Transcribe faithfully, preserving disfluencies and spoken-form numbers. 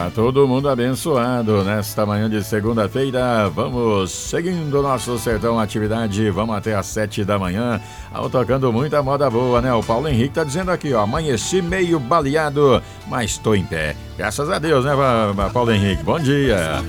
Tá todo mundo abençoado nesta manhã de segunda-feira. Vamos seguindo o nosso Sertão Atividade. Vamos até às sete da manhã. Ao tocando muita moda boa, né? O Paulo Henrique tá dizendo aqui, ó. Amanheci meio baleado, mas tô em pé. Graças a Deus, né, Paulo Henrique? Bom dia.